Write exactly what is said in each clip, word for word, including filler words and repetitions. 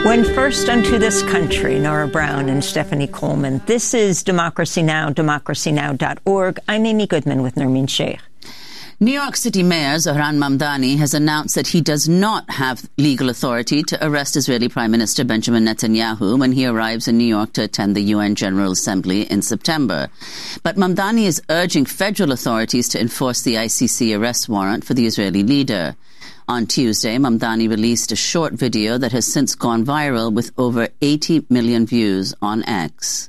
When first unto this country, Nora Brown and Stephanie Coleman. This is Democracy Now!, democracy now dot org. I'm Amy Goodman with Nermeen Sheikh. New York City Mayor Zohran Mamdani has announced that he does not have legal authority to arrest Israeli Prime Minister Benjamin Netanyahu when he arrives in New York to attend the U N General Assembly in September. But Mamdani is urging federal authorities to enforce the I C C arrest warrant for the Israeli leader. On Tuesday, Mamdani released a short video that has since gone viral with over eighty million views on X.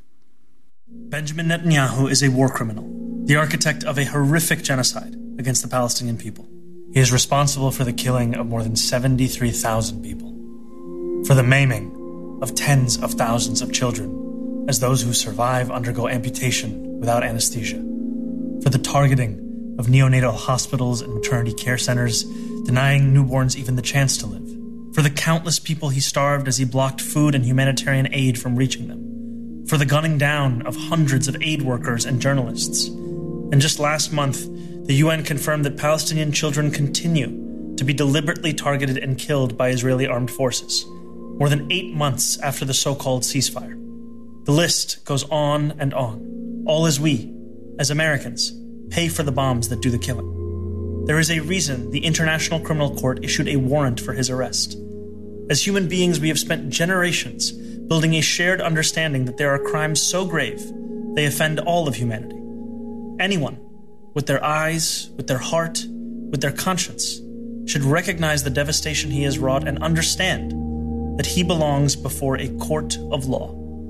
Benjamin Netanyahu is a war criminal, the architect of a horrific genocide against the Palestinian people. He is responsible for the killing of more than seventy-three thousand people, for the maiming of tens of thousands of children as those who survive undergo amputation without anesthesia, for the targeting of neonatal hospitals and maternity care centers, denying newborns even the chance to live, for the countless people he starved as he blocked food and humanitarian aid from reaching them, for the gunning down of hundreds of aid workers and journalists. And just last month, the U N confirmed that Palestinian children continue to be deliberately targeted and killed by Israeli armed forces, more than eight months after the so-called ceasefire. The list goes on and on, all as we, as Americans, pay for the bombs that do the killing. There is a reason the International Criminal Court issued a warrant for his arrest. As human beings, we have spent generations building a shared understanding that there are crimes so grave they offend all of humanity. Anyone, with their eyes, with their heart, with their conscience, should recognize the devastation he has wrought and understand that he belongs before a court of law.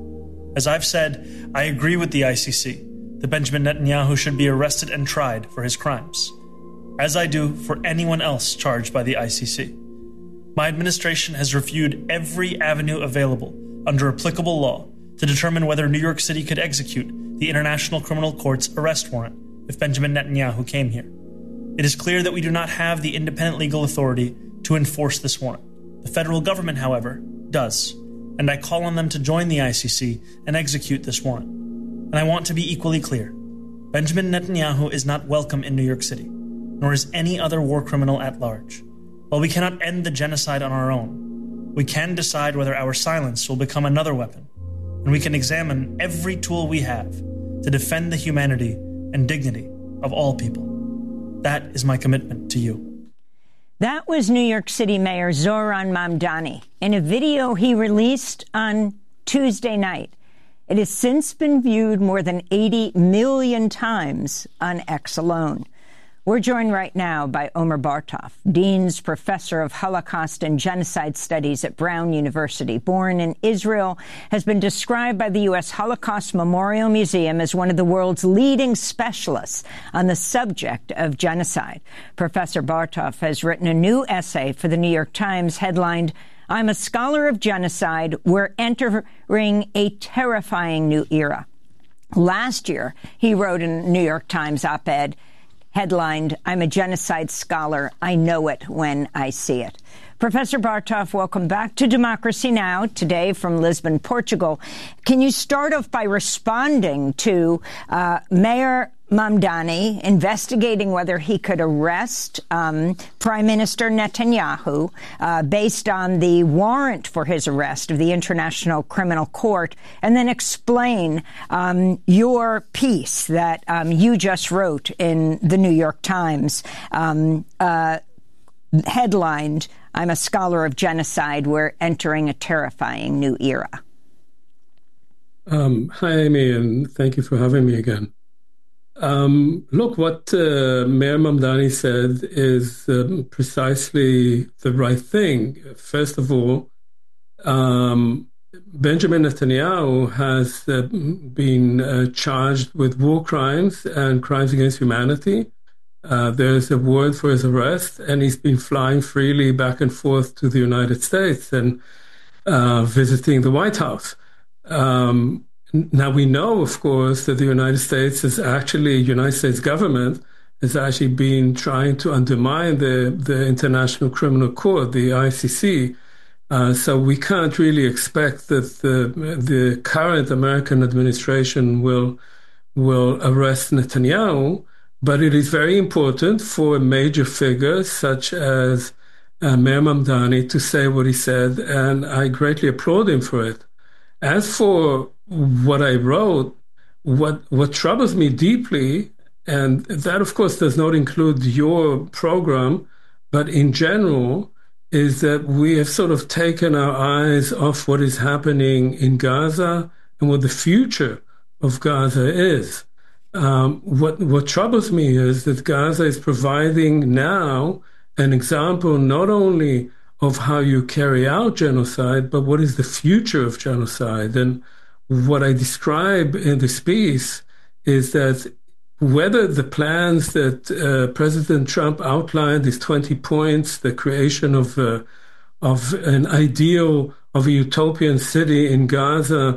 As I've said, I agree with the I C C that Benjamin Netanyahu should be arrested and tried for his crimes, as I do for anyone else charged by the I C C. My administration has reviewed every avenue available under applicable law to determine whether New York City could execute the International Criminal Court's arrest warrant if Benjamin Netanyahu came here. It is clear that we do not have the independent legal authority to enforce this warrant. The federal government, however, does, and I call on them to join the I C C and execute this warrant. And I want to be equally clear. Benjamin Netanyahu is not welcome in New York City, nor is any other war criminal at large. While we cannot end the genocide on our own, we can decide whether our silence will become another weapon, and we can examine every tool we have to defend the humanity and dignity of all people. That is my commitment to you. That was New York City Mayor Zohran Mamdani in a video he released on Tuesday night. It has since been viewed more than eighty million times on X alone. We're joined right now by Omer Bartov, Dean's Professor of Holocaust and Genocide Studies at Brown University. Born in Israel, has been described by the U S Holocaust Memorial Museum as one of the world's leading specialists on the subject of genocide. Professor Bartov has written a new essay for the New York Times headlined, "I'm a Scholar of Genocide. We're entering a terrifying new era." Last year, he wrote in a New York Times op-ed headlined, "I'm a genocide scholar. I know it when I see it." Professor Bartov, welcome back to Democracy Now! Today from Lisbon, Portugal. Can you start off by responding to uh, Mayor Mamdani investigating whether he could arrest um, Prime Minister Netanyahu uh, based on the warrant for his arrest of the International Criminal Court, and then explain um, your piece that um, you just wrote in the New York Times, um, uh, headlined, "I'm a Scholar of Genocide. We're entering a terrifying new era." Um, hi, Amy, and thank you for having me again. Um, look, what uh, Mayor Mamdani said is um, precisely the right thing. First of all, um, Benjamin Netanyahu has uh, been uh, charged with war crimes and crimes against humanity. Uh, there's a warrant for his arrest, and he's been flying freely back and forth to the United States and uh, visiting the White House. Um, Now, we know, of course, that the United States is actually, United States government has actually been trying to undermine the, the International Criminal Court, the I C C. Uh, so we can't really expect that the, the current American administration will, will arrest Netanyahu, but it is very important for a major figure such as uh, Mayor Mamdani to say what he said, and I greatly applaud him for it. As for what I wrote, what what troubles me deeply, and that, of course, does not include your program, but in general, is that we have sort of taken our eyes off what is happening in Gaza and what the future of Gaza is. Um, what what troubles me is that Gaza is providing now an example not only of how you carry out genocide, but what is the future of genocide. And what I describe in this piece is that whether the plans that uh, President Trump outlined, his twenty points, the creation of uh, of an ideal of a utopian city in Gaza,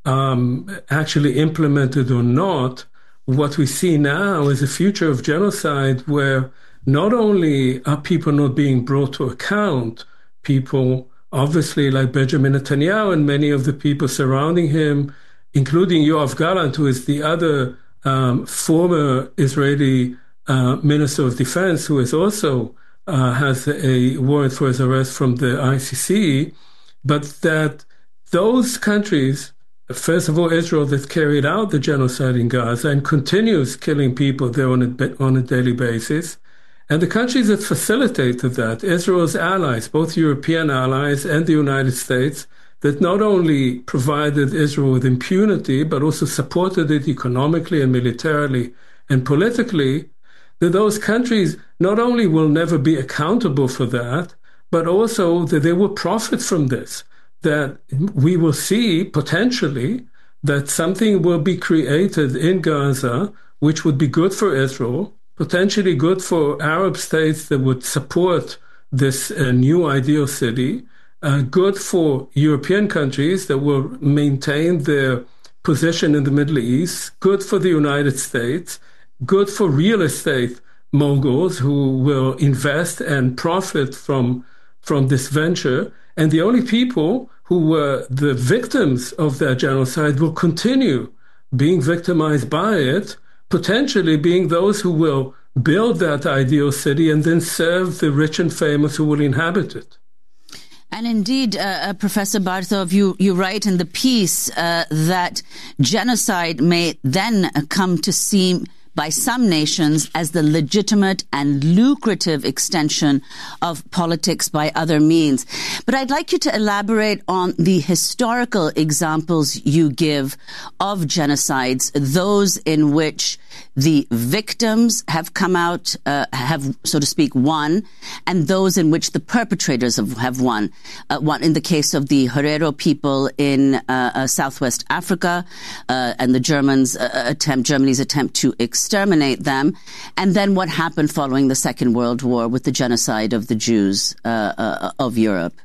um, actually implemented or not, what we see now is a future of genocide where not only are people not being brought to account, people obviously like Benjamin Netanyahu and many of the people surrounding him, including Yoav Gallant, who is the other um, former Israeli uh, Minister of Defense, who is also uh, has a warrant for his arrest from the I C C, but that those countries, first of all, Israel, that carried out the genocide in Gaza and continues killing people there on a, on a daily basis, and the countries that facilitated that, Israel's allies, both European allies and the United States, that not only provided Israel with impunity, but also supported it economically and militarily and politically, that those countries not only will never be accountable for that, but also that they will profit from this, that we will see potentially that something will be created in Gaza which would be good for Israel, potentially good for Arab states that would support this uh, new ideal city, uh, good for European countries that will maintain their position in the Middle East, good for the United States, good for real estate moguls who will invest and profit from, from this venture. And the only people who were the victims of that genocide will continue being victimized by it, potentially being those who will build that ideal city and then serve the rich and famous who will inhabit it. And indeed, uh, Professor Bartov, you, you write in the piece uh, that genocide may then come to seem by some nations as the legitimate and lucrative extension of politics by other means. But I'd like you to elaborate on the historical examples you give of genocides, those in which the victims have come out, uh, have, so to speak, won, and those in which the perpetrators have, have won. Uh, one in the case of the Herero people in uh, uh, Southwest Africa, uh, and the Germans' uh, attempt, Germany's attempt to exterminate them, and then what happened following the Second World War with the genocide of the Jews uh, uh, of Europe.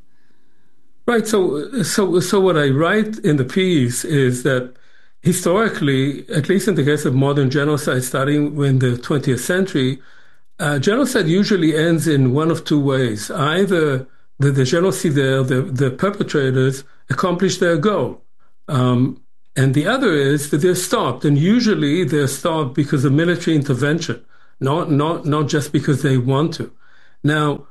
Right. So, so, so what I write in the piece is that historically, at least in the case of modern genocide starting in the twentieth century, uh, genocide usually ends in one of two ways. Either the, the genocidaire, the, the perpetrators, accomplish their goal, um, and the other is that they're stopped. And usually they're stopped because of military intervention, not, not, not just because they want to. Now,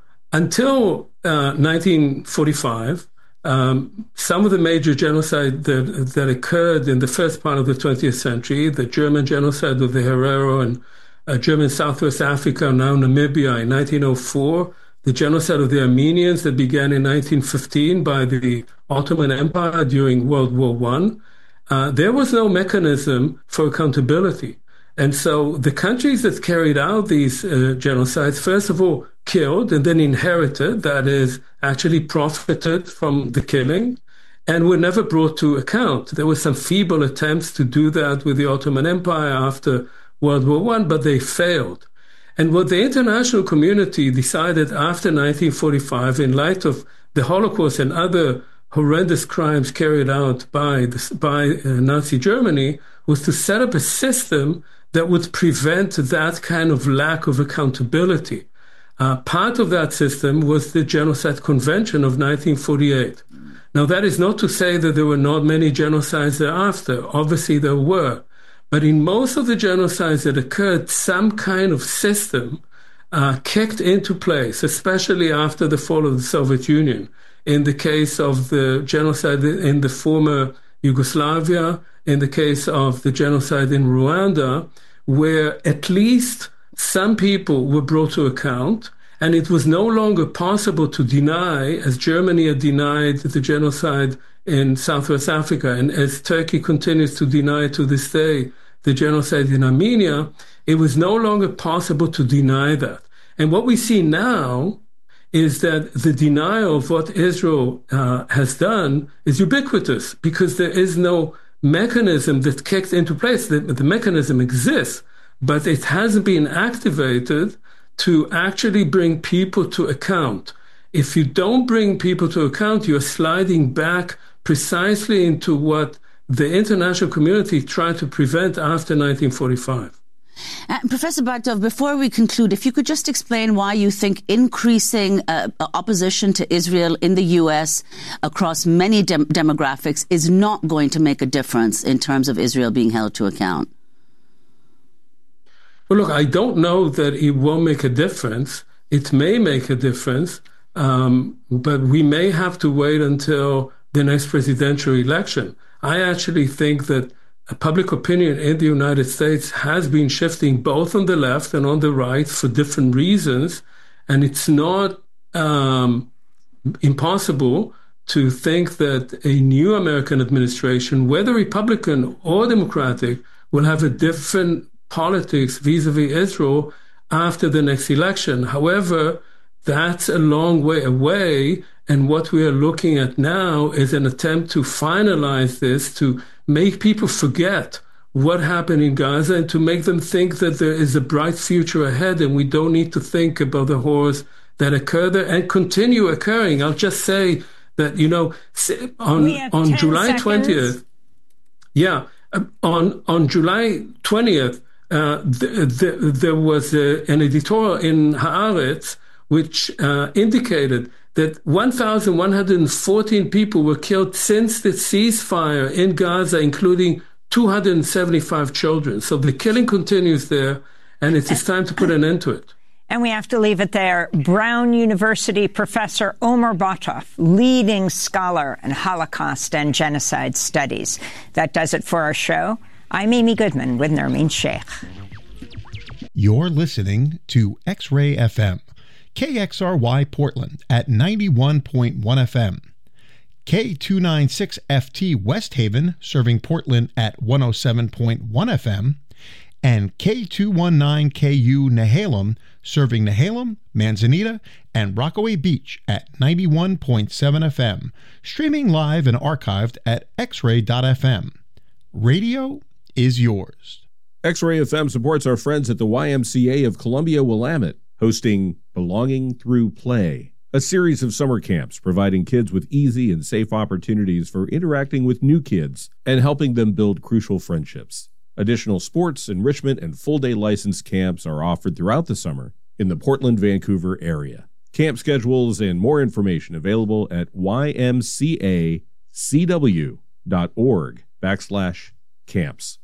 until uh, nineteen forty-five, Um, some of the major genocide that, that occurred in the first part of the twentieth century, the German genocide of the Herero and uh, German Southwest Africa, now Namibia in nineteen oh four, the genocide of the Armenians that began in nineteen fifteen by the Ottoman Empire during World War One, uh, there was no mechanism for accountability. And so the countries that carried out these uh, genocides, first of all, killed and then inherited, that is, actually profited from the killing, and were never brought to account. There were some feeble attempts to do that with the Ottoman Empire after World War One, but they failed. And what the international community decided after nineteen forty-five, in light of the Holocaust and other horrendous crimes carried out by, the, by uh, Nazi Germany, was to set up a system that would prevent that kind of lack of accountability. Uh, part of that system was the Genocide Convention of nineteen forty-eight. Now, that is not to say that there were not many genocides thereafter. Obviously, there were. But in most of the genocides that occurred, some kind of system uh, kicked into place, especially after the fall of the Soviet Union. In the case of the genocide in the former Yugoslavia, in the case of the genocide in Rwanda, where at least some people were brought to account, and it was no longer possible to deny, as Germany had denied the genocide in Southwest Africa, and as Turkey continues to deny to this day the genocide in Armenia, it was no longer possible to deny that. And what we see now is that the denial of what Israel uh, has done is ubiquitous, because there is no mechanism that kicked into place. The, the mechanism exists, but it hasn't been activated to actually bring people to account. If you don't bring people to account, you're sliding back precisely into what the international community tried to prevent after nineteen forty-five. Uh, Professor Bagdov, before we conclude, if you could just explain why you think increasing uh, opposition to Israel in the U S across many dem- demographics is not going to make a difference in terms of Israel being held to account. Well, look, I don't know that it won't make a difference. It may make a difference, um, but we may have to wait until the next presidential election. I actually think that public opinion in the United States has been shifting both on the left and on the right for different reasons, and it's not um, impossible to think that a new American administration, whether Republican or Democratic, will have a different politics vis-a-vis Israel after the next election. However, that's a long way away, and what we are looking at now is an attempt to finalize this, to make people forget what happened in Gaza and to make them think that there is a bright future ahead and we don't need to think about the horrors that occur there and continue occurring. I'll just say that, you know, on, on July twentieth, yeah, on, on July twentieth, uh, the, the, there was a, an editorial in Haaretz which uh, indicated that one thousand one hundred fourteen people were killed since the ceasefire in Gaza, including two hundred seventy-five children. So the killing continues there, and it is time to put an end to it. And we have to leave it there. Brown University professor Omer Botov, leading scholar in Holocaust and genocide studies. That does it for our show. I'm Amy Goodman with Nermeen Sheikh. You're listening to X-Ray F M. K X R Y Portland at ninety-one point one F M. K two ninety-six F T West Haven serving Portland at one oh seven point one F M. And K two nineteen K U Nehalem serving Nehalem, Manzanita, and Rockaway Beach at ninety-one point seven F M. Streaming live and archived at x ray dot f m. Radio is yours. X-Ray F M supports our friends at the Y M C A of Columbia Willamette, hosting Belonging Through Play, a series of summer camps providing kids with easy and safe opportunities for interacting with new kids and helping them build crucial friendships. Additional sports, enrichment, and full-day licensed camps are offered throughout the summer in the Portland-Vancouver area. Camp schedules and more information available at y m c a c w dot org backslash camps.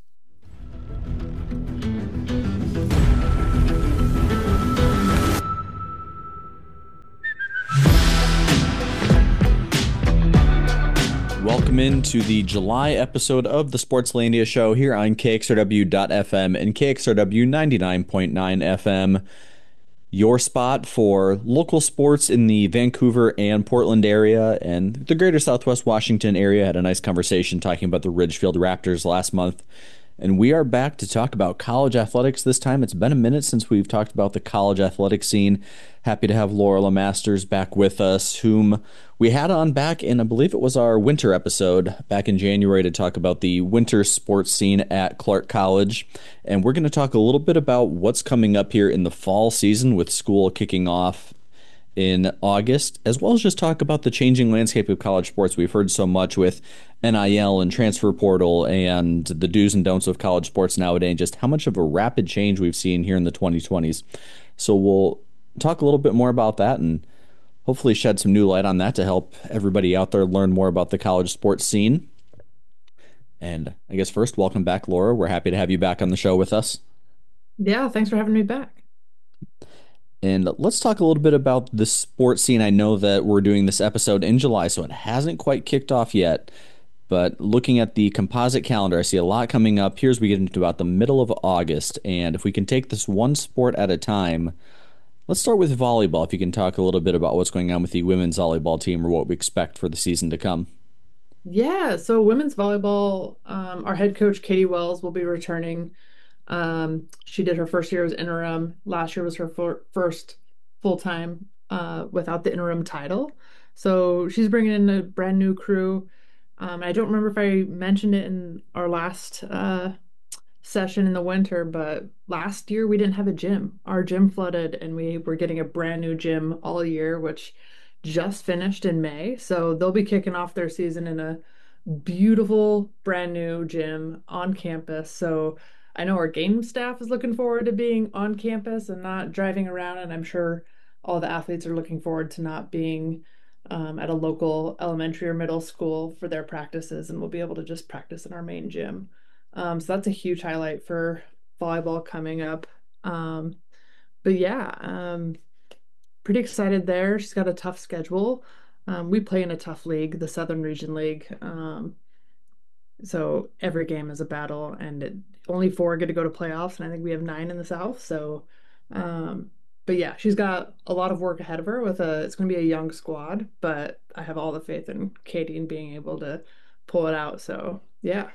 Welcome into the July episode of the Sportslandia Show here on K X R W dot F M and K X R W ninety-nine point nine F M. Your spot for local sports in the Vancouver and Portland area and the greater Southwest Washington area. Had a nice conversation talking about the Ridgefield Raptors last month. And we are back to talk about college athletics this time. It's been a minute since we've talked about the college athletic scene. Happy to have Laura LeMasters back with us, whom we had on back in, I believe it was our winter episode back in January to talk about the winter sports scene at Clark College. And we're going to talk a little bit about what's coming up here in the fall season with school kicking off in August, as well as just talk about the changing landscape of college sports. We've heard so much with N I L and transfer portal and the do's and don'ts of college sports nowadays, just how much of a rapid change we've seen here in the twenty twenties. So we'll talk a little bit more about that and hopefully shed some new light on that to help everybody out there learn more about the college sports scene. And I guess first, welcome back, Laura. We're happy to have you back on the show with us. Yeah, thanks for having me back. And let's talk a little bit about the sports scene. I know that we're doing this episode in July, so it hasn't quite kicked off yet. But looking at the composite calendar, I see a lot coming up. Here's we get into about the middle of August. And if we can take this one sport at a time, let's start with volleyball. If you can talk a little bit about what's going on with the women's volleyball team or what we expect for the season to come. Yeah, so women's volleyball, um, our head coach, Katie Wells, will be returning. Um, she did her first year as interim. Last year was her for, first full time uh, without the interim title. So she's bringing in a brand new crew. Um, I don't remember if I mentioned it in our last uh, session in the winter, but last year we didn't have a gym. Our gym flooded, and we were getting a brand new gym all year, which just finished in May. So they'll be kicking off their season in a beautiful brand new gym on campus. So I know our game staff is looking forward to being on campus and not driving around, and I'm sure all the athletes are looking forward to not being um, at a local elementary or middle school for their practices, and we'll be able to just practice in our main gym. Um, so that's a huge highlight for volleyball coming up. Um, but yeah, um, pretty excited there. She's got a tough schedule. Um, we play in a tough league, the Southern Region League. Um, so every game is a battle, and it, only four get to go to playoffs, and I think we have nine in the South. So, um, but yeah, she's got a lot of work ahead of her with a, it's going to be a young squad, but I have all the faith in Katie and being able to pull it out. So yeah.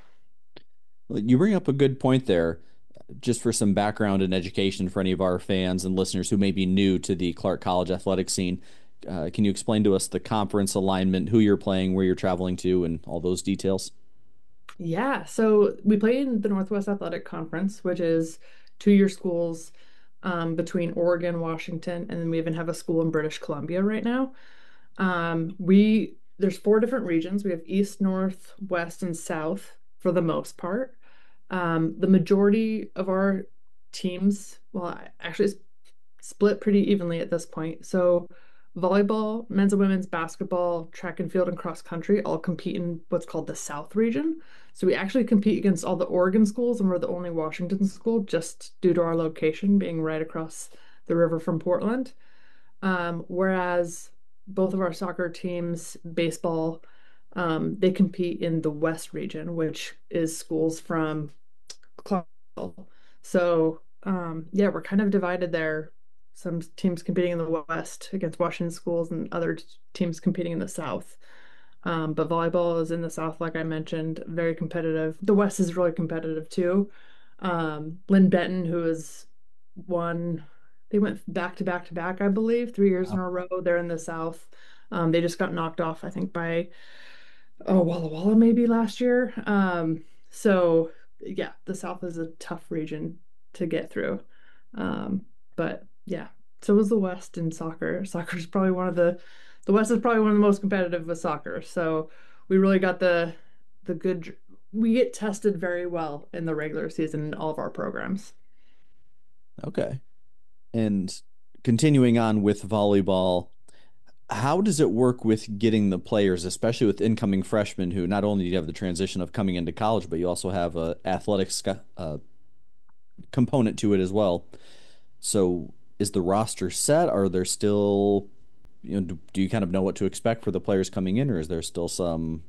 You bring up a good point there. Just for some background and education for any of our fans and listeners who may be new to the Clark College athletic scene, uh, can you explain to us the conference alignment, who you're playing, where you're traveling to, and all those details? Yeah, so we play in the Northwest Athletic Conference, which is two-year schools um, between Oregon, Washington, and then we even have a school in British Columbia right now. Um, we there's four different regions. We have East, North, West, and South for the most part. Um, the majority of our teams, well, actually it's split pretty evenly at this point. So volleyball, men's and women's basketball, track and field, and cross country all compete in what's called the South region. So we actually compete against all the Oregon schools, and we're the only Washington school just due to our location being right across the river from Portland. Um, whereas both of our soccer teams, baseball, um, they compete in the West region, which is schools from Clarksville. So um, yeah, we're kind of divided there. Some teams competing in the West against Washington schools and other teams competing in the South. Um, but volleyball is in the South, like I mentioned, very competitive. The West is really competitive too. Um, Lynn Benton, who has won, they went back to back to back, I believe, three years wow. in a row. They're in the South. Um, they just got knocked off, I think, by oh Walla Walla maybe last year. Um, so yeah, the South is a tough region to get through. Um, but yeah, so was the West in soccer. Soccer is probably one of the, the West is probably one of the most competitive with soccer. So we really got the, the good, we get tested very well in the regular season in all of our programs. Okay. And continuing on with volleyball, how does it work with getting the players, especially with incoming freshmen who not only do you have the transition of coming into college, but you also have a athletics uh, component to it as well. So is the roster set? Are there still, you know, do, do you kind of know what to expect for the players coming in, or is there still some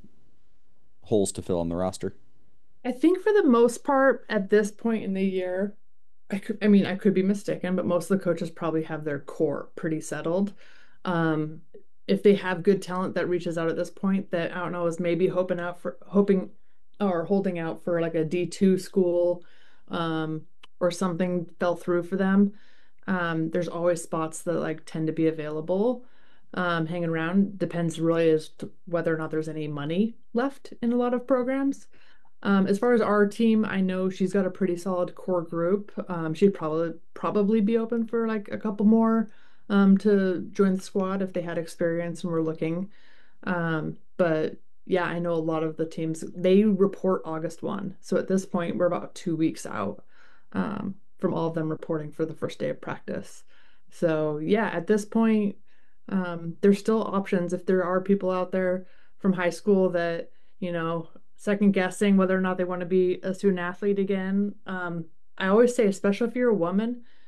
holes to fill on the roster? I think for the most part at this point in the year, I could, I mean, I could be mistaken, but most of the coaches probably have their core pretty settled. Um, if they have good talent that reaches out at this point, that I don't know, is maybe hoping out for hoping or holding out for like a D two school, um, or something fell through for them. Um, there's always spots that like tend to be available, um, hanging around. Depends really as to whether or not there's any money left in a lot of programs. Um, as far as our team, I know she's got a pretty solid core group. Um, she'd probably probably be open for like a couple more um, to join the squad if they had experience and were looking. Um, but yeah, I know a lot of the teams, they report August first. So at this point, we're about two weeks out um, from all of them reporting for the first day of practice. So yeah, at this point, um, there's still options. If there are people out there from high school that, you know, second guessing whether or not they want to be a student athlete again. Um, I always say, especially if you're a woman,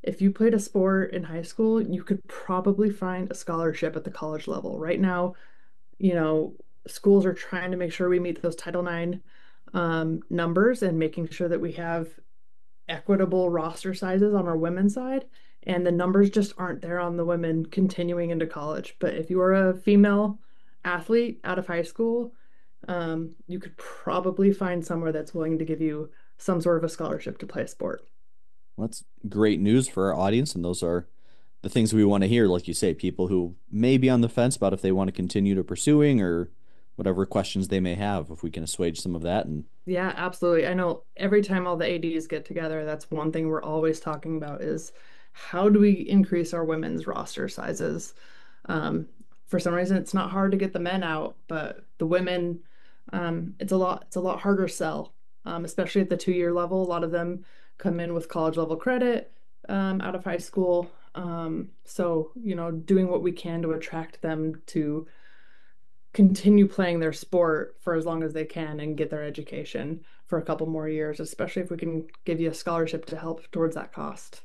if you played a sport in high school, you could probably find a scholarship at the college level. Right now, you know, schools are trying to make sure we meet those Title nine um, numbers and making sure that we have equitable roster sizes on our women's side. And the numbers just aren't there on the women continuing into college. But if you are a female athlete out of high school, um, you could probably find somewhere that's willing to give you some sort of a scholarship to play a sport. Well, that's great news for our audience, and those are the things we want to hear. Like you say, people who may be on the fence about if they want to continue to pursuing or whatever questions they may have, if we can assuage some of that. And yeah, absolutely. I know every time all the A Ds get together, that's one thing we're always talking about is how do we increase our women's roster sizes? Um, for some reason, it's not hard to get the men out, but the women, um, it's a lot, it's a lot harder sell, um, especially at the two-year level. A lot of them come in with college level credit um, out of high school. Um, so, you know, doing what we can to attract them to continue playing their sport for as long as they can and get their education for a couple more years, especially if we can give you a scholarship to help towards that cost.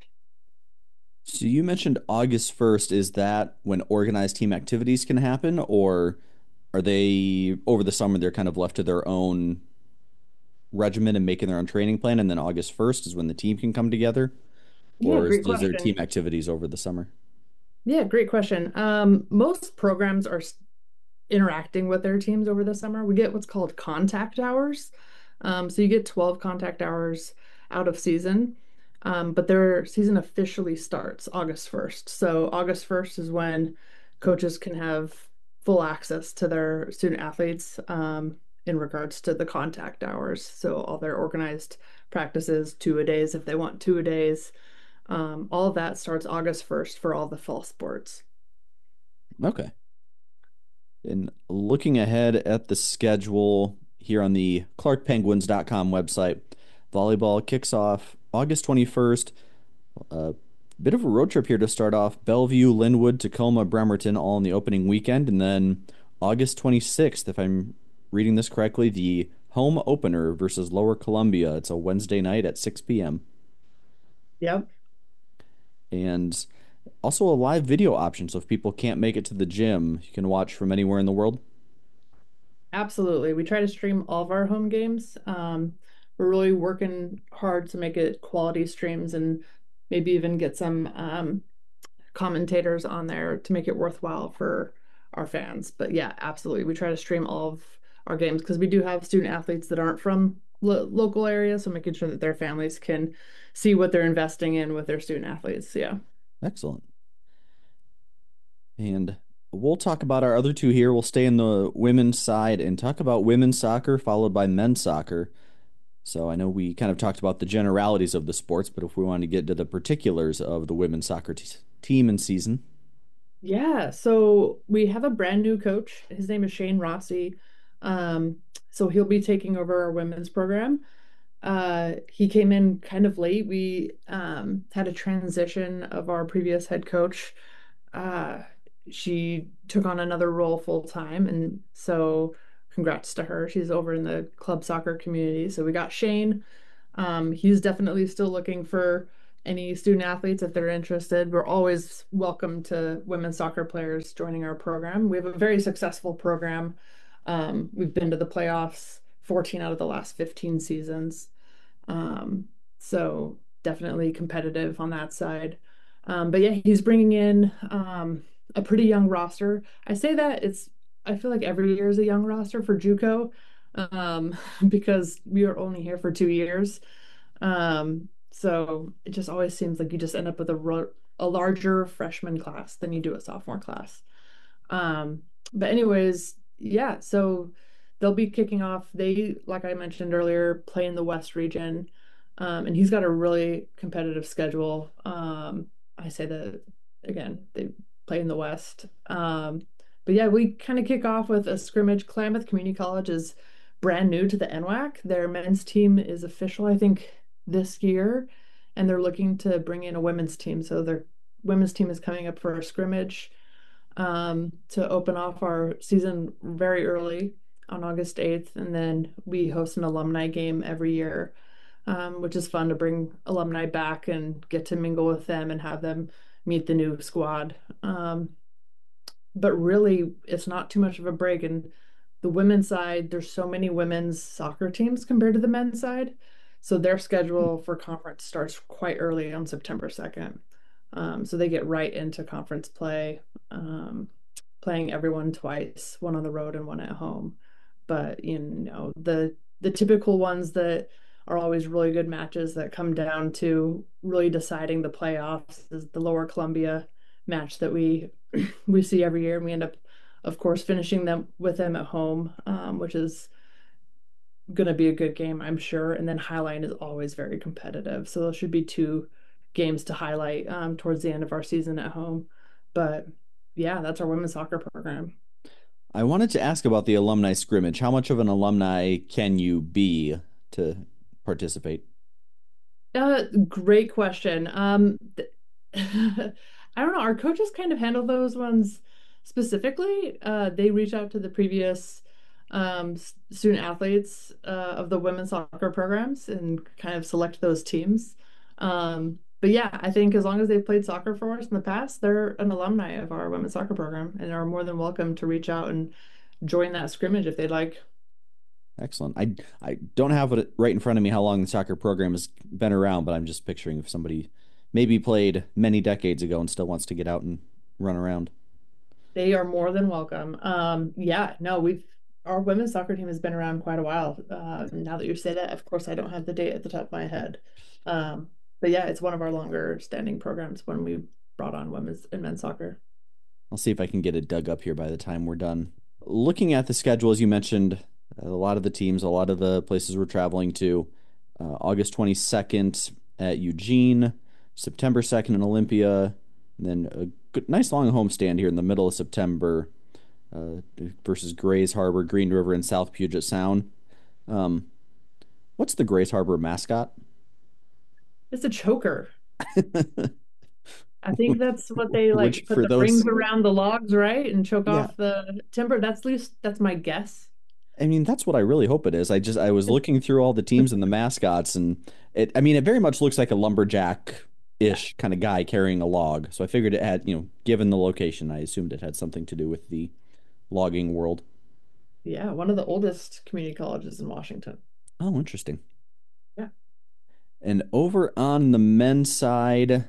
So you mentioned August first. Is that when organized team activities can happen, or are they over the summer they're kind of left to their own regimen and making their own training plan, and then August first is when the team can come together? Or Yeah, is, great is there question. team activities over the summer? Yeah, great question. Um, most programs are s- interacting with their teams over the summer. We get what's called contact hours. Um, so you get twelve contact hours out of season, um, but their season officially starts August first. So August first is when coaches can have full access to their student athletes um, in regards to the contact hours. So all their organized practices, two-a-days if they want two-a-days. Um, all of that starts August first for all the fall sports. Okay. And looking ahead at the schedule here on the clark penguins dot com website, volleyball kicks off August twenty-first. A bit of a road trip here to start off. Bellevue, Linwood, Tacoma, Bremerton, all in the opening weekend. And then August twenty-sixth, if I'm reading this correctly, the home opener versus Lower Columbia. It's a Wednesday night at six p.m. Yep. And also a live video option. So if people can't make it to the gym, you can watch from anywhere in the world. Absolutely. We try to stream all of our home games. Um, we're really working hard to make it quality streams and maybe even get some um, commentators on there to make it worthwhile for our fans. But yeah, absolutely. We try to stream all of our games because we do have student athletes that aren't from lo local areas. So making sure that their families can see what they're investing in with their student athletes. Yeah. Excellent. And we'll talk about our other two here. We'll stay in the women's side and talk about women's soccer, followed by men's soccer. So I know we kind of talked about the generalities of the sports, but if we want to get to the particulars of the women's soccer t team and season. Yeah, so we have a brand new coach. His name is Shane Rossi. Um, so he'll be taking over our women's program. Uh, he came in kind of late. We um, had a transition of our previous head coach. Uh, she took on another role full time, and so congrats to her. She's over in the club soccer community. So we got Shane. Um, he's definitely still looking for any student athletes if they're interested. We're always welcome to women's soccer players joining our program. We have a very successful program. Um, we've been to the playoffs fourteen out of the last fifteen seasons. Um, so definitely competitive on that side. Um, but yeah, he's bringing in um, a pretty young roster. I say that it's, I feel like every year is a young roster for JUCO um, because we are only here for two years. Um, so it just always seems like you just end up with a, a larger freshman class than you do a sophomore class. Um, but anyways, yeah, so they'll be kicking off. They, like I mentioned earlier, play in the West region. Um, and he's got a really competitive schedule. Um, I say that again, they play in the West. Um, but yeah, we kind of kick off with a scrimmage. Klamath Community College is brand new to the N W A C. Their men's team is official, I think, this year, and they're looking to bring in a women's team. So their women's team is coming up for a scrimmage um, to open off our season very early on August eighth, and then we host an alumni game every year um, which is fun to bring alumni back and get to mingle with them and have them meet the new squad. Um, but really, it's not too much of a break. And the women's side, there's so many women's soccer teams compared to the men's side. So their schedule for conference starts quite early on September second. Um, so they get right into conference play, um, playing everyone twice, one on the road and one at home. But you know, the the typical ones that are always really good matches that come down to really deciding the playoffs is the Lower Columbia match that we we see every year, and we end up, of course, finishing them with them at home, um, which is going to be a good game, I'm sure. And then Highline is always very competitive, so there should be two games to highlight um, towards the end of our season at home. But yeah, that's our women's soccer program. I wanted to ask about the alumni scrimmage. How much of an alumni can you be to participate? Uh, great question. Um, I don't know. Our coaches kind of handle those ones specifically. Uh, they reach out to the previous um, student athletes uh, of the women's soccer programs and kind of select those teams. Um, but yeah, I think as long as they've played soccer for us in the past, they're an alumni of our women's soccer program and are more than welcome to reach out and join that scrimmage if they'd like. Excellent. I I don't have it right in front of me how long the soccer program has been around, but I'm just picturing if somebody maybe played many decades ago and still wants to get out and run around. They are more than welcome. Um, yeah, no, we've our women's soccer team has been around quite a while. Uh, now that you say that, of course, I don't have the date at the top of my head. Um, but yeah, it's one of our longer standing programs when we brought on women's and men's soccer. I'll see if I can get it dug up here by the time we're done. Looking at the schedule, as you mentioned, a lot of the teams, a lot of the places we're traveling to. Uh, August twenty-second at Eugene, September second in Olympia, and then a good, nice long homestand here in the middle of September uh, versus Grays Harbor, Green River, and South Puget Sound. Um, what's the Grays Harbor mascot? It's a choker. I think that's what they like. Which, put for the those... rings around the logs, right, and choke yeah. off the timber. That's at least that's my guess. I mean, that's what I really hope it is. I just I was looking through all the teams and the mascots, and it. I mean, it very much looks like a lumberjack-ish kind of guy carrying a log. So I figured it had, you know, given the location, I assumed it had something to do with the logging world. Yeah, one of the oldest community colleges in Washington. Oh, interesting. Yeah. And over on the men's side,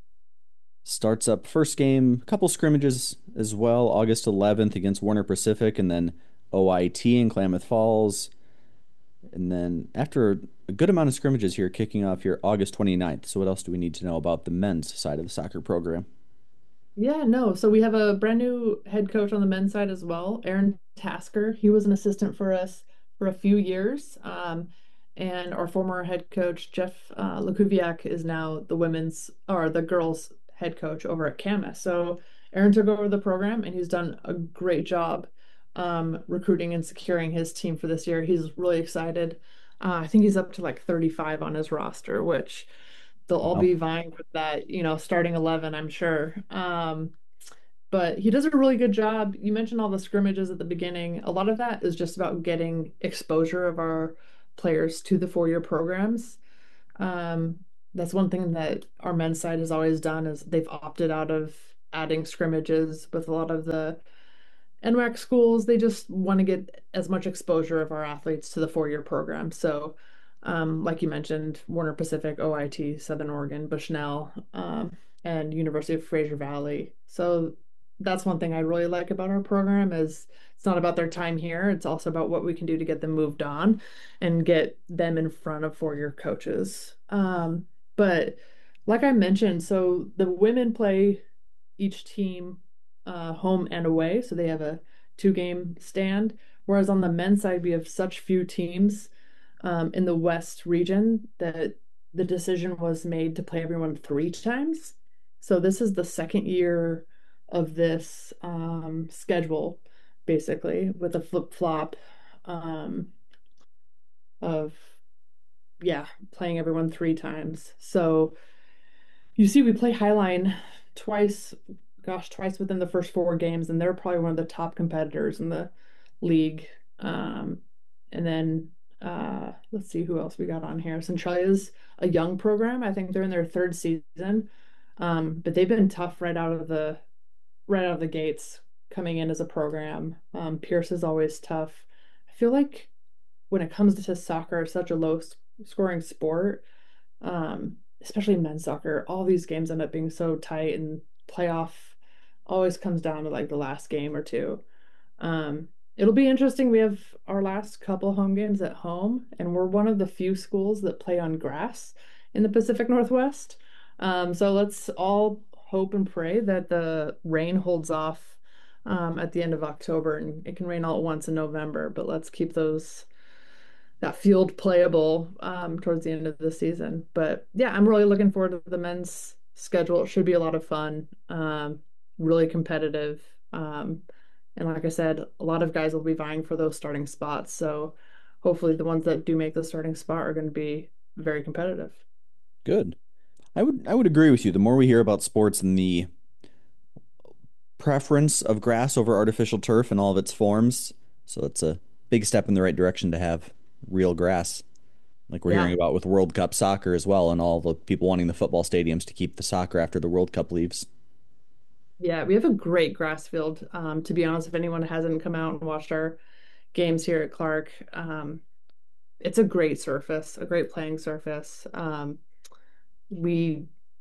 starts up first game, a couple scrimmages as well. August eleventh against Warner Pacific, and then O I T in Klamath Falls. And then after a good amount of scrimmages here, kicking off here August twenty-ninth. So what else do we need to know about the men's side of the soccer program? Yeah, no. So we have a brand new head coach on the men's side as well, Aaron Tasker. He was an assistant for us for a few years. Um, and our former head coach, Jeff uh, Lukowiak, is now the women's or the girls' head coach over at Camas. So Aaron took over the program and he's done a great job um, recruiting and securing his team for this year. He's really excited. Uh, I think he's up to like thirty-five on his roster, which they'll all Wow. be vying for that, you know, starting eleven, I'm sure. Um, but he does a really good job. You mentioned all the scrimmages at the beginning. A lot of that is just about getting exposure of our players to the four-year programs. Um, that's one thing that our men's side has always done is they've opted out of adding scrimmages with a lot of the N W A C schools. They just want to get as much exposure of our athletes to the four-year program. So um, like you mentioned, Warner Pacific, O I T, Southern Oregon, Bushnell, um, and University of Fraser Valley. So that's one thing I really like about our program is it's not about their time here. It's also about what we can do to get them moved on and get them in front of four-year coaches. Um, but like I mentioned, so the women play each team uh, home and away. So they have a two-game stand. Whereas on the men's side, we have such few teams um, in the West region that the decision was made to play everyone three times. So this is the second year of this um, schedule, basically, with a flip-flop um, of, yeah, playing everyone three times. So you see we play Highline twice, gosh, twice within the first four games, and they're probably one of the top competitors in the league. Um, and then Uh, let's see who else we got on here. Centralia's a young program. I think they're in their third season. Um, but they've been tough right out of the right out of the gates coming in as a program. Um, Pierce is always tough. I feel like when it comes to soccer, it's such a low scoring sport, um, especially men's soccer, all these games end up being so tight, and playoff always comes down to like the last game or two. Um, it'll be interesting. We have our last couple home games at home, and we're one of the few schools that play on grass in the Pacific Northwest. Um, so let's all hope and pray that the rain holds off um, at the end of October, and it can rain all at once in November. But let's keep those that field playable um, towards the end of the season. But yeah, I'm really looking forward to the men's schedule. It should be a lot of fun, um, really competitive. Um, and like I said, a lot of guys will be vying for those starting spots. So hopefully the ones that do make the starting spot are going to be very competitive. Good. I would I would agree with you. The more we hear about sports and the preference of grass over artificial turf in all of its forms, so it's a big step in the right direction to have real grass, like we're yeah. hearing about with World Cup soccer as well, and all the people wanting the football stadiums to keep the soccer after the World Cup leaves. Yeah, we have a great grass field. Um, to be honest, if anyone hasn't come out and watched our games here at Clark, um, it's a great surface, a great playing surface. Um, we,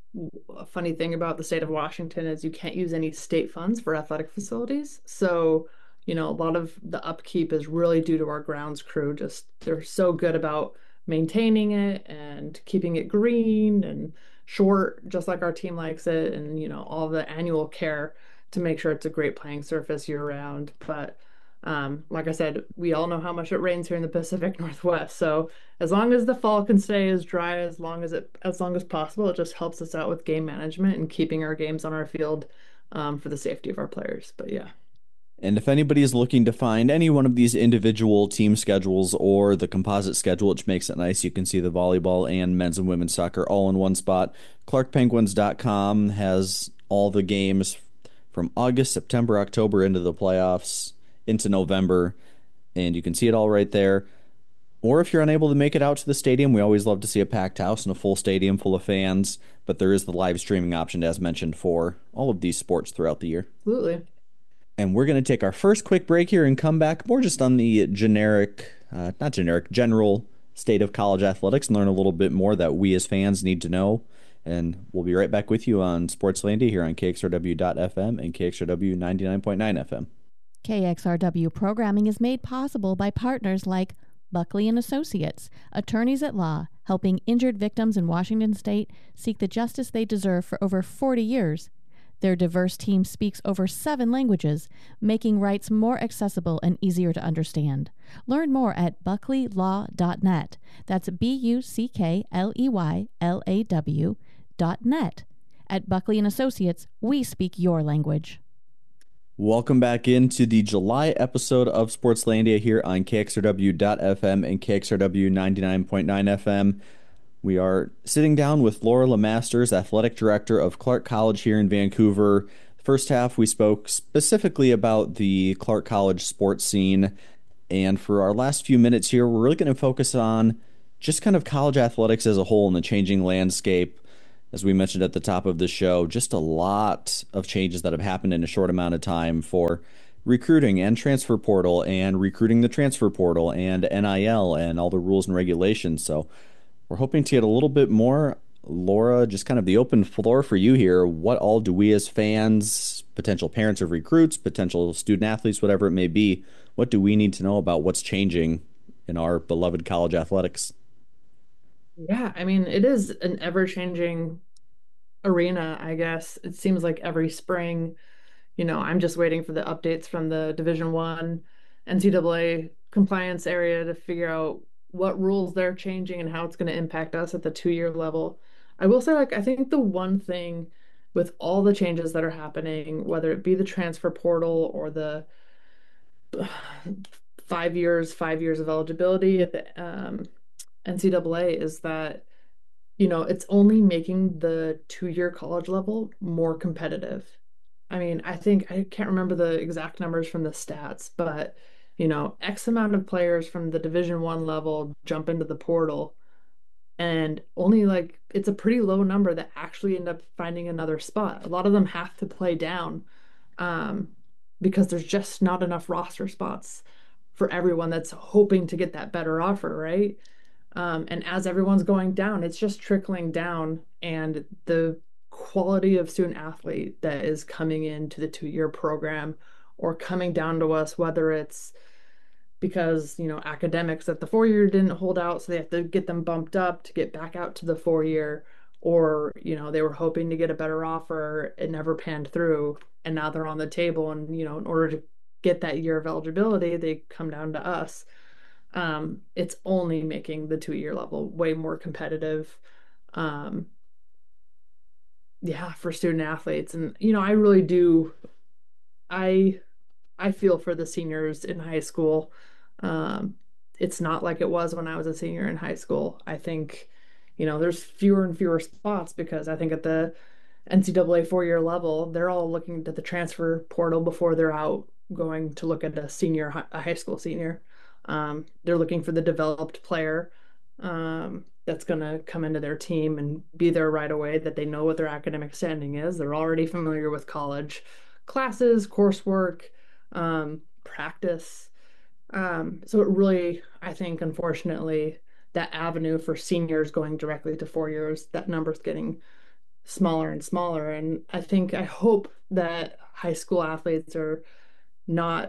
a funny thing about the state of Washington is you can't use any state funds for athletic facilities. So, you know, a lot of the upkeep is really due to our grounds crew. Just they're so good about maintaining it and keeping it green and short, just like our team likes it, and you know, all the annual care to make sure it's a great playing surface year round. But um, like I said, we all know how much it rains here in the Pacific Northwest. So as long as the fall can stay as dry as long as it as long as possible, it just helps us out with game management and keeping our games on our field um, for the safety of our players. But yeah. And if anybody is looking to find any one of these individual team schedules or the composite schedule, which makes it nice, you can see the volleyball and men's and women's soccer all in one spot. Clark Penguins dot com has all the games from August, September, October into the playoffs, into November, and you can see it all right there. Or if you're unable to make it out to the stadium, we always love to see a packed house and a full stadium full of fans, but there is the live streaming option, as mentioned, for all of these sports throughout the year. Absolutely. And we're going to take our first quick break here and come back more just on the generic, uh, not generic, general state of college athletics and learn a little bit more that we as fans need to know. And we'll be right back with you on Sportslandia here on K X R W dot F M and K X R W ninety-nine point nine F M. K X R W programming is made possible by partners like Buckley and Associates, attorneys at law, helping injured victims in Washington state seek the justice they deserve for over forty years. Their diverse team speaks over seven languages, making rights more accessible and easier to understand. Learn more at buckley law dot net. That's B U C K L E Y L A W dot net. At Buckley and Associates, we speak your language. Welcome back into the July episode of Sportslandia here on K X R W dot F M and K X R W ninety-nine point nine F M. We are sitting down with Laura LeMasters, Athletic Director of Clark College here in Vancouver. First half, we spoke specifically about the Clark College sports scene. And for our last few minutes here, we're really going to focus on just kind of college athletics as a whole and the changing landscape. As we mentioned at the top of the show, just a lot of changes that have happened in a short amount of time for recruiting and transfer portal and recruiting the transfer portal and N I L and all the rules and regulations. So we're hoping to get a little bit more. Laura, just kind of the open floor for you here. What all do we as fans, potential parents of recruits, potential student athletes, whatever it may be, what do we need to know about what's changing in our beloved college athletics? Yeah, I mean, it is an ever-changing arena, I guess. It seems like every spring, you know, I'm just waiting for the updates from the Division One N C double A compliance area to figure out what rules they're changing and how it's going to impact us at the two-year level. I will say, like, I think the one thing with all the changes that are happening, whether it be the transfer portal or the five years, five years of eligibility at the um, N C double A, is that, you know, it's only making the two-year college level more competitive. I mean, I think, I can't remember the exact numbers from the stats, but you know, X amount of players from the Division One level jump into the portal, and only like it's a pretty low number that actually end up finding another spot. A lot of them have to play down um, because there's just not enough roster spots for everyone that's hoping to get that better offer, right? Um, and as everyone's going down, it's just trickling down, and the quality of student athlete that is coming into the two-year program or coming down to us, whether it's because, you know, academics at the four-year didn't hold out, so they have to get them bumped up to get back out to the four-year, or, you know, they were hoping to get a better offer, it never panned through, and now they're on the table, and, you know, in order to get that year of eligibility, they come down to us. Um, it's only making the two-year level way more competitive. Um, yeah, for student athletes. And, you know, I really do, I, I feel for the seniors in high school. Um, it's not like it was when I was a senior in high school. I think, you know, there's fewer and fewer spots because I think at the N C double A four-year level, they're all looking to the transfer portal before they're out going to look at a senior, a high school senior. Um, they're looking for the developed player um, that's going to come into their team and be there right away, that they know what their academic standing is. They're already familiar with college classes, coursework, um, practice. Um, so it really, I think, unfortunately, that avenue for seniors going directly to four years, that number's getting smaller and smaller. And I think, I hope that high school athletes are not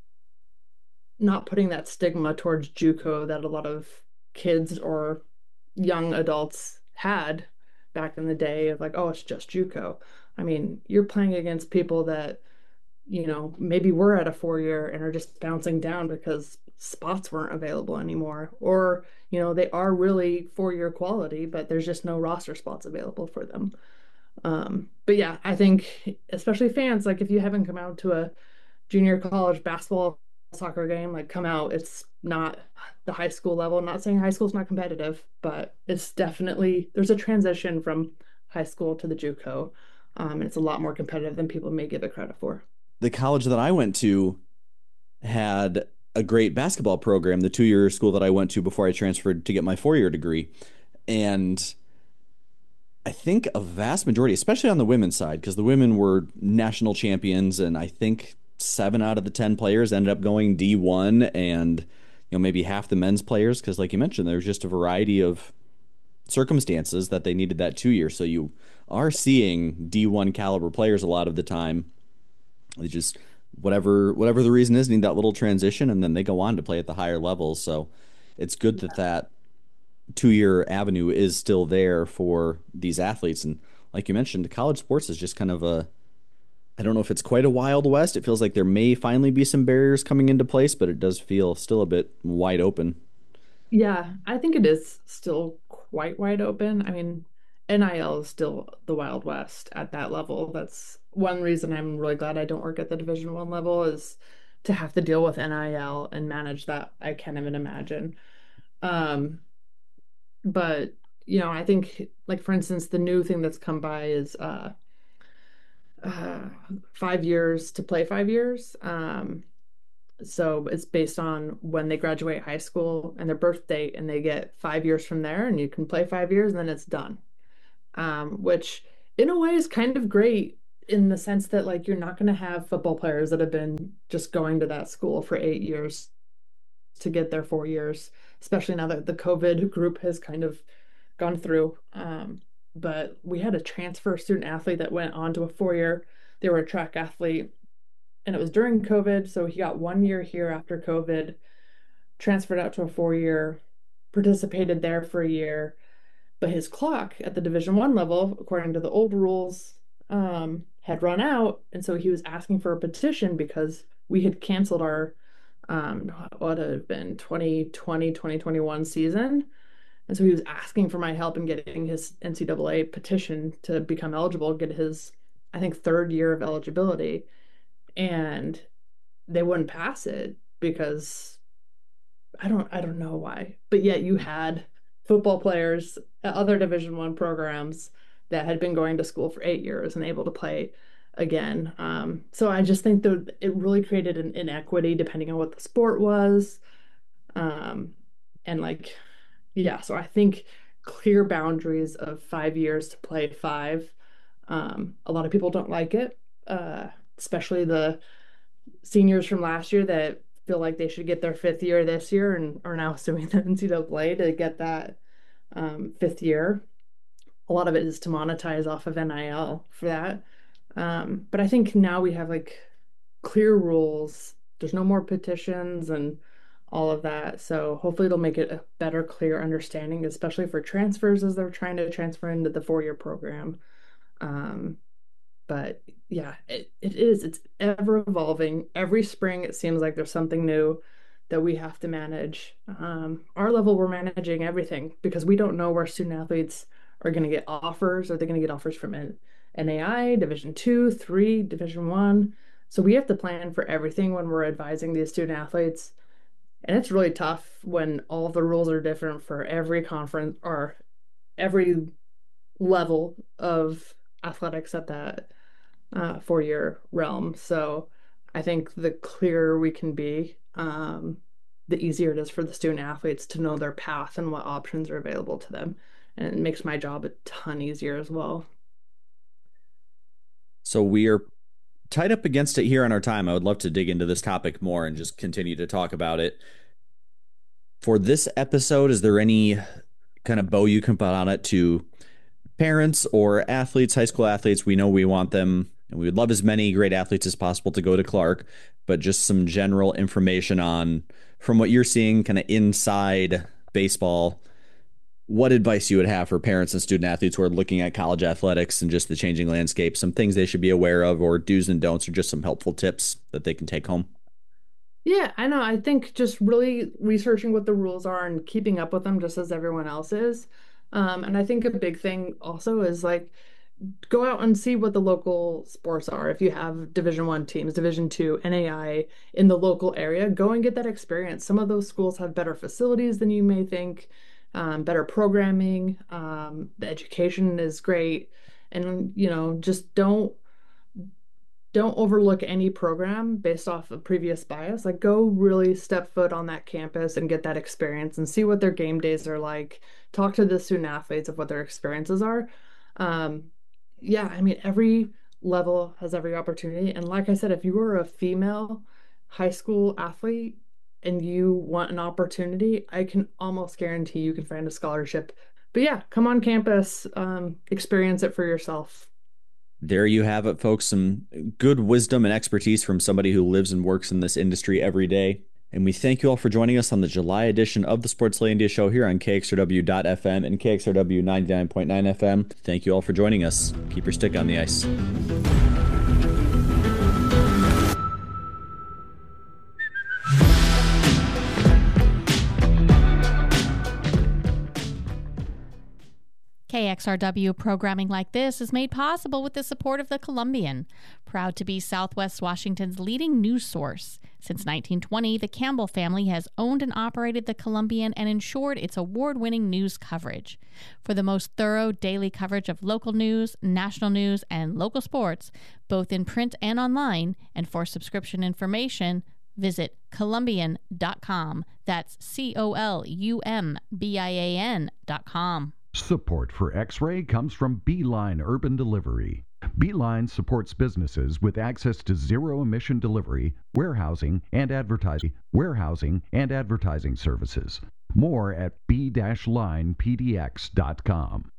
not putting that stigma towards JUCO that a lot of kids or young adults had back in the day of like, oh, it's just JUCO. I mean, you're playing against people that, you know, maybe were at a four-year and are just bouncing down because spots weren't available anymore. Or, you know, they are really four-year quality, but there's just no roster spots available for them. Um, but yeah, I think especially fans, like if you haven't come out to a junior college basketball soccer game, like come out. It's not the high school level. I'm not saying high school's not competitive, but it's definitely, there's a transition from high school to the JUCO. Um, and it's a lot more competitive than people may give it credit for. The college that I went to had a great basketball program, the two-year school that I went to before I transferred to get my four-year degree. And I think a vast majority, especially on the women's side, because the women were national champions, and I think seven out of the ten players ended up going D one, and you know maybe half the men's players, because like you mentioned, there's just a variety of circumstances that they needed that two year. So you are seeing D one caliber players a lot of the time. They just whatever whatever the reason is, need that little transition, and then they go on to play at the higher levels. So it's good that that two year avenue is still there for these athletes. And like you mentioned, college sports is just kind of a, I don't know if it's quite a Wild West. It feels like there may finally be some barriers coming into place, but it does feel still a bit wide open. Yeah, I think it is still quite wide open. I mean, N I L is still the Wild West at that level. That's one reason I'm really glad I don't work at the Division One level, is to have to deal with N I L and manage that. I can't even imagine. Um, but, you know, I think, like, for instance, the new thing that's come by is uh, uh, five years to play five years. Um, so it's based on when they graduate high school and their birth date, and they get five years from there, and you can play five years and then it's done. Um, which in a way is kind of great in the sense that, like, you're not going to have football players that have been just going to that school for eight years to get their four years, especially now that the COVID group has kind of gone through. Um, but we had a transfer student athlete that went on to a four-year. They were a track athlete, and it was during COVID, so he got one year here after COVID, transferred out to a four-year, participated there for a year, but his clock at the Division One level, according to the old rules, um, had run out, and so he was asking for a petition because we had canceled our um, what would have been twenty twenty, twenty twenty-one season. And so he was asking for my help in getting his N C double A petition to become eligible, get his, I think, third year of eligibility. And they wouldn't pass it because I don't I don't know why. But yet you had football players at other Division One programs that had been going to school for eight years and able to play again. Um, so I just think that it really created an inequity depending on what the sport was. Um, and like, yeah, so I think clear boundaries of five years to play five. Um, a lot of people don't like it, uh, especially the seniors from last year that feel like they should get their fifth year this year and are now suing the N C double A to get that um, fifth year. A lot of it is to monetize off of N I L for that. Um, but I think now we have like clear rules. There's no more petitions and all of that. So hopefully it'll make it a better, clear understanding, especially for transfers as they're trying to transfer into the four-year program. Um, but yeah, it, it is. It's ever evolving. Every spring, it seems like there's something new that we have to manage. Um, our level, we're managing everything because we don't know where student athletes are going to get offers. Are they going to get offers from N A I, Division two, three, Division one? So we have to plan for everything when we're advising these student athletes. And it's really tough when all the rules are different for every conference or every level of athletics at that uh, four-year realm. So I think the clearer we can be, um, the easier it is for the student athletes to know their path and what options are available to them. And it makes my job a ton easier as well. So we are tied up against it here on our time. I would love to dig into this topic more and just continue to talk about it. For this episode, is there any kind of bow you can put on it to parents or athletes, high school athletes? We know we want them, and we would love as many great athletes as possible to go to Clark, but just some general information on, from what you're seeing kind of inside baseball, what advice you would have for parents and student athletes who are looking at college athletics and just the changing landscape, some things they should be aware of, or do's and don'ts, or just some helpful tips that they can take home. Yeah, I know. I think just really researching what the rules are and keeping up with them just as everyone else is. Um, and I think a big thing also is like go out and see what the local sports are. If you have Division One teams, Division Two, N A I in the local area, go and get that experience. Some of those schools have better facilities than you may think, um, better programming. Um, the education is great, and you know, just don't don't overlook any program based off of previous bias. Like go really step foot on that campus and get that experience and see what their game days are like. Talk to the student athletes of what their experiences are. Um, yeah, I mean, every level has every opportunity. And like I said, if you are a female high school athlete and you want an opportunity, I can almost guarantee you can find a scholarship. But yeah, come on campus, um, experience it for yourself. There you have it, folks. Some good wisdom and expertise from somebody who lives and works in this industry every day. And we thank you all for joining us on the July edition of the Sportslandia Show here on K X R W dot F M and K X R W ninety-nine point nine F M. Thank you all for joining us. Keep your stick on the ice. K X R W programming like this is made possible with the support of the Columbian, proud to be Southwest Washington's leading news source. Since nineteen twenty, the Campbell family has owned and operated the Columbian and ensured its award-winning news coverage. For the most thorough daily coverage of local news, national news, and local sports, both in print and online, and for subscription information, visit columbian dot com. That's C O L U M B I A N dot com. Support for X-Ray comes from Beeline Urban Delivery. Beeline supports businesses with access to zero-emission delivery, warehousing, and advertising, warehousing and advertising services. More at b dash line p d x dot com.